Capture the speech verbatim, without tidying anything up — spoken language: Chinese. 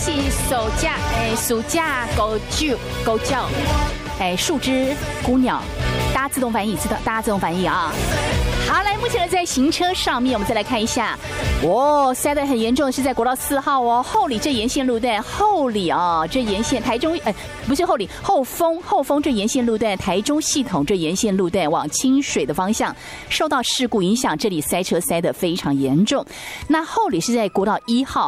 是手架，哎，暑假狗叫狗叫，哎，树枝孤鸟，大家自动翻译，知道大家自动翻译啊。好，来，目前呢在行车上面，我们再来看一下，哦，塞得很严重，是在国道四号哦，后里这沿线路段，后里哦，这沿线台中，呃，不是后里，后丰后丰这沿线路段，台中系统这沿线路段往清水的方向，受到事故影响，这里塞车塞得非常严重。那后里是在国道一号。